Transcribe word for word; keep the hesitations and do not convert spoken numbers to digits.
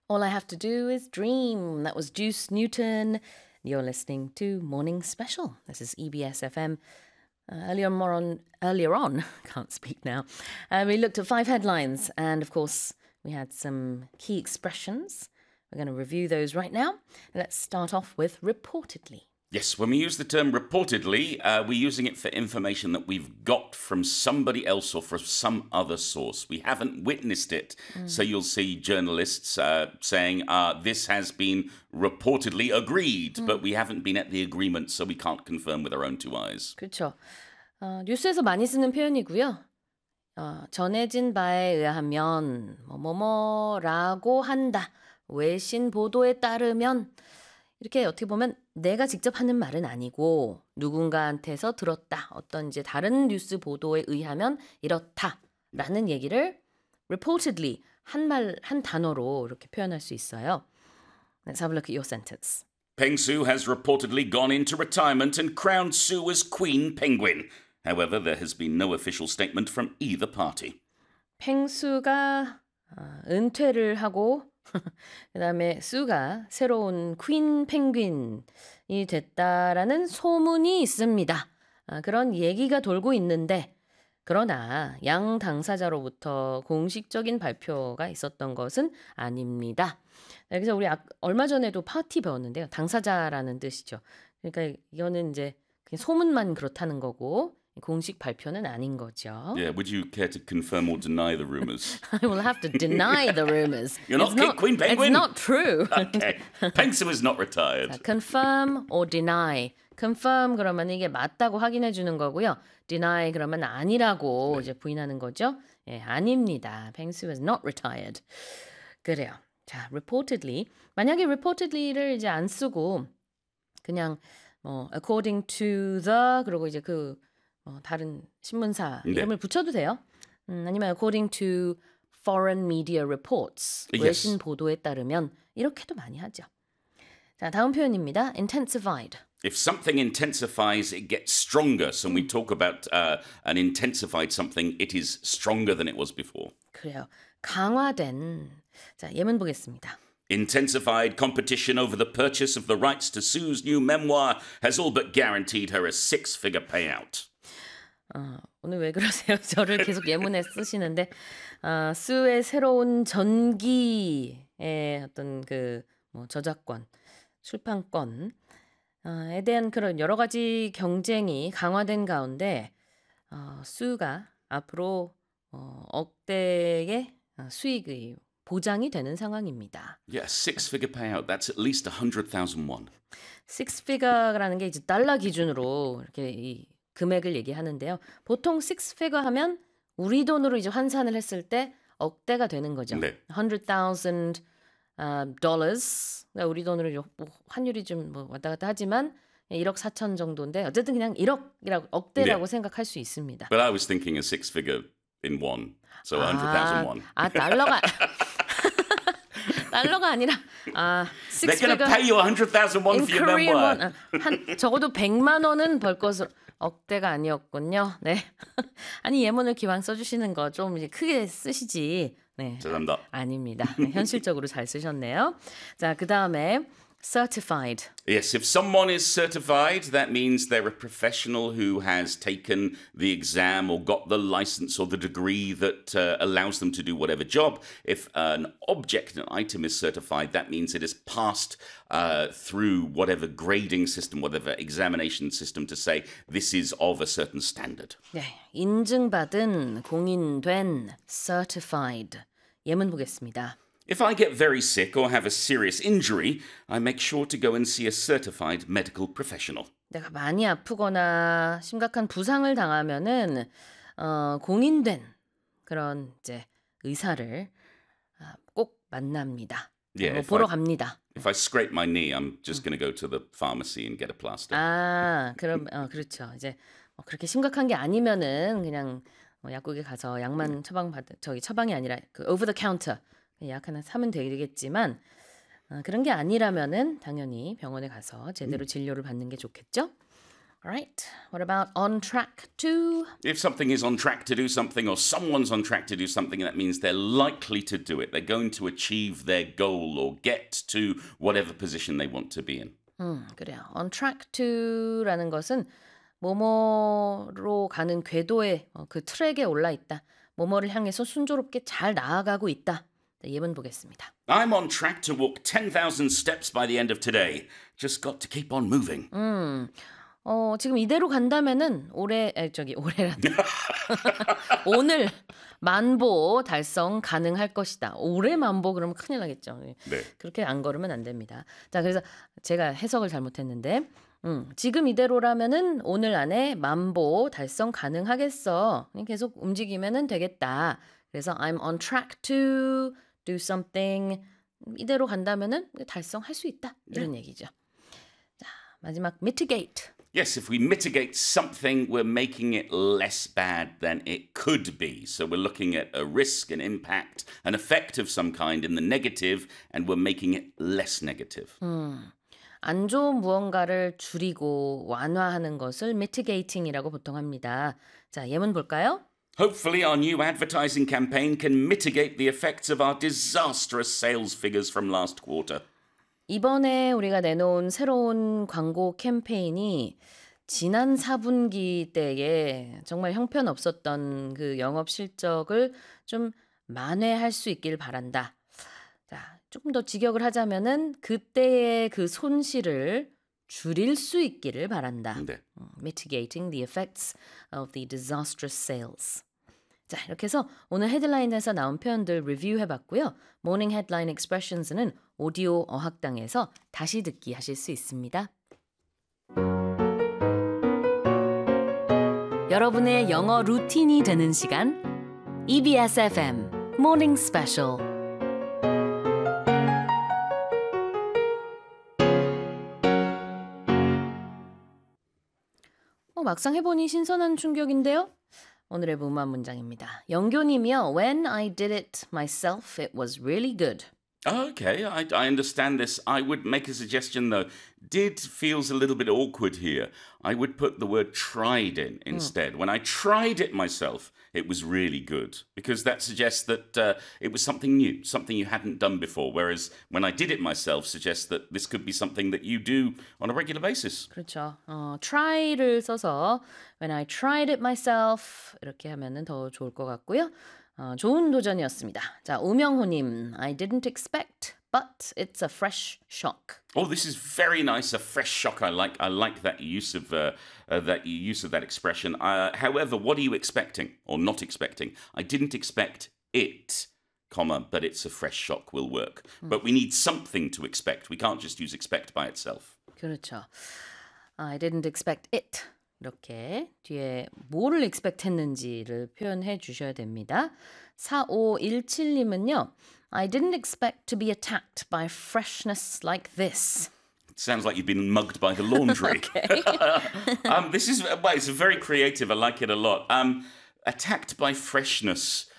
All I have to do is dream. That was Juice Newton. You're listening to Morning Special. This is E B S F M. Uh, earlier more on, earlier on, can't speak now. Uh, we looked at five headlines, and of course, we had some key expressions. We're going to review those right now. Let's start off with reportedly. Yes, when we use the term reportedly, uh, we're using it for information that we've got from somebody else or from some other source. We haven't witnessed it. Mm. So you'll see journalists uh, saying, uh, this has been reportedly agreed, mm. but we haven't been at the agreement, so we can't confirm with our own two eyes. 그렇죠. 어, 뉴스에서 많이 쓰는 표현이고요. 어, 전해진 바에 의하면 뭐뭐뭐라고 한다. 외신 보도에 따르면 이렇게 어떻게 보면 내가 직접 하는 말은 아니고 누군가한테서 들었다. 어떤 이제 다른 뉴스 보도에 의하면 이렇다라는 얘기를 reportedly 한 말, 한 단어로 이렇게 표현할 수 있어요. Let's have a look at your sentence. Peng Su has reportedly gone into retirement and crowned Su as Queen Penguin. However, there has been no official statement from either party. 펭수가 어, 은퇴를 하고 그다음에 수가 새로운 퀸 펭귄이 됐다라는 소문이 있습니다. 아, 그런 얘기가 돌고 있는데 그러나 양 당사자로부터 공식적인 발표가 있었던 것은 아닙니다. 그래서 우리 아, 얼마 전에도 파티 배웠는데요. 당사자라는 뜻이죠. 그러니까 이거는 이제 그냥 소문만 그렇다는 거고 공식 발표는 아닌 거죠. Yeah, would you care to confirm or deny the rumors? I will have to deny the rumors. You're not, not Queen Penguin? It's not true. Okay. Peng Su is not retired. 자, confirm or deny. confirm 그러면 이게 맞다고 확인해 주는 거고요. deny 그러면 아니라고 네. 이제 부인하는 거죠. 예, 아닙니다. Peng Su is not retired. 그래요. 자, reportedly. 만약에 reportedly를 이제 안 쓰고 그냥 뭐 according to the 그리고 이제 그 어, 다른 신문사 네. 이름을 붙여도 돼요. 음, 아니면 according to foreign media reports. Yes. 외신 보도에 따르면 이렇게도 많이 하죠. 자, 다음 표현입니다. intensified. If something intensifies, it gets stronger. So when we talk about uh, an intensified something, it is stronger than it was before. 그래요. 강화된. 자, 예문 보겠습니다. Intensified competition over the purchase of the rights to Sue's new memoir has all but guaranteed her a six-figure payout. 어, 오늘 왜 그러세요? 저를 계속 예문에 쓰시는데 어, 수의 새로운 전기의 어떤 그 뭐 저작권, 출판권에 대한 그런 여러 가지 경쟁이 강화된 가운데 어, 수가 앞으로 어, 억대의 수익이 보장이 되는 상황입니다. Yeah, six-figure payout. That's at least one hundred thousand won. six figure라는 게 이제 달러 기준으로 이렇게 이 금액을 얘기하는데요. 보통 six figure 하면 우리 돈으로 이제 환산을 했을 때 억대가 되는 거죠. 네. one hundred thousand uh, dollars. 그러니까 우리 돈으로 뭐 환율이 좀 뭐 왔다 갔다 하지만 일억 사천 정도인데 어쨌든 그냥 일억이라고 억대라고 네. 생각할 수 있습니다. But I was thinking a six-figure in won. So one hundred thousand won. 아, 달러가 달러가 아니라 아, They're going to pay you one hundred thousand won for your memoir. won. 한 적어도 백만 원은 벌 것으로 억대가 아니었군요. 네. 아니 예문을 기왕 써주시는 거 좀 이제 크게 쓰시지. 네. 죄송합니다. 아닙니다. 네, 현실적으로 잘 쓰셨네요. 자, 그 다음에 certified. Yes, if someone is certified, that means they're a professional who has taken the exam or got the license or the degree that uh, allows them to do whatever job. If an object, an item is certified, that means it has passed uh, through whatever grading system, whatever examination system to say this is of a certain standard. 네, 인증받은, 공인된, certified. 예문 보겠습니다. If I get very sick or have a serious injury, I make sure to go and see a certified medical professional. 내가 많이 아프거나 심각한 부상을 당하면은 어, 공인된 그런 이제 의사를 아, 꼭 만납니다. Yeah, 뭐 if 보러 I- 갑니다. If I scrape my knee, I'm just going to go to the pharmacy and get a plaster. 아, 그럼 어, 그렇죠. 이제 뭐 그렇게 심각한 게 아니면은 그냥 뭐 약국에 가서 약만 처방 받 저기 처방이 아니라 그 over the counter 약 하나 사면 되겠지만 어, 그런 게 아니라면은 당연히 병원에 가서 제대로 진료를 받는 게 좋겠죠. Alright, what about on track to? If something is on track to do something or someone's on track to do something, that means they're likely to do it. They're going to achieve their goal or get to whatever position they want to be in. 음, 그래요. On track to라는 것은 뭐뭐로 가는 궤도에 어, 그 트랙에 올라 있다. 뭐뭐를 향해서 순조롭게 잘 나아가고 있다. 네, 예문 보겠습니다. I'm on track to walk ten thousand steps by the end of today. Just got to keep on moving. 음, 어, 지금 이대로 간다면은 올해, 에, 저기 올해란다. 오늘 만보 달성 가능할 것이다. 올해 만보 그러면 큰일 나겠죠. 네. 그렇게 안 걸으면 안 됩니다. 자, 그래서 제가 해석을 잘못했는데, 음, 지금 이대로라면은 오늘 안에 만보 달성 가능하겠어. 계속 움직이면은 되겠다. 그래서 I'm on track to do something. 이대로 간다면은 달성할 수 있다. 이런 얘기죠. 자, 마지막 mitigate. Yes, if we mitigate something, we're making it less bad than it could be. So we're looking at a risk, an impact, an effect of some kind in the negative, and we're making it less negative. 음, 안 좋은 무언가를 줄이고 완화하는 것을 mitigating이라고 보통 합니다. 자, 예문 볼까요? Hopefully, our new advertising campaign can mitigate the effects of our disastrous sales figures from last quarter. 이번에 우리가 내놓은 새로운 광고 캠페인이 지난 사 분기 때에 정말 형편없었던 그 영업 실적을 좀 만회할 수 있길 바란다. 자, 조금 더 직역을 하자면은 그때의 그 손실을 줄일 수 있기를 바란다. 네. Mitigating the effects of the disastrous sales. 자, 이렇게 해서 오늘 헤드라인에서 나온 표현들 리뷰해봤고요. 모닝 헤드라인 expressions는 오디오 어학당에서 다시 듣기 하실 수 있습니다. 여러분의 영어 루틴이 되는 시간 이비에스 에프엠 Morning Special. 어, 막상 해보니 신선한 충격인데요. 오늘의 무만 문장입니다. 영교님이요. When I did it myself, it was really good. Okay, I, I understand this. I would make a suggestion though. Did feels a little bit awkward here. I would put the word tried in instead. When I tried it myself, it was really good because that suggests that uh, it was something new, something you hadn't done before. Whereas when I did it myself suggests that this could be something that you do on a regular basis. 그렇죠. 어, try를 써서 when I tried it myself 이렇게 하면은 더 좋을 것 같고요. 어, 좋은 도전이었습니다. 자, 우명호님, I didn't expect, but it's a fresh shock. Oh, this is very nice. A fresh shock. I like. I like that use of uh, uh, that use of that expression. Uh, however, what are you expecting or not expecting? I didn't expect it, comma, but it's a fresh shock will work. Mm. But we need something to expect. We can't just use expect by itself. 그렇죠. I didn't expect it. 이렇게 뒤에 뭐를 expect 했는지를 표현해 주셔야 됩니다. 사오일칠님은요. I didn't expect to be attacked by freshness like this. It sounds like you've been mugged by the laundry. um, this is well, it's very creative. I like it a lot. Um, attacked by freshness.